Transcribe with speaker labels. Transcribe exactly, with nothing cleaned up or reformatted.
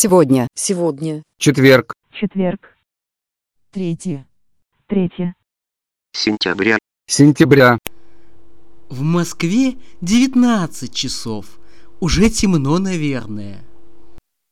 Speaker 1: сегодня?
Speaker 2: Сегодня.
Speaker 3: Четверг.
Speaker 4: Четверг.
Speaker 5: Третье.
Speaker 4: Третье.
Speaker 6: Сентября.
Speaker 3: Сентября.
Speaker 5: В Москве девятнадцать часов. Уже темно, наверное.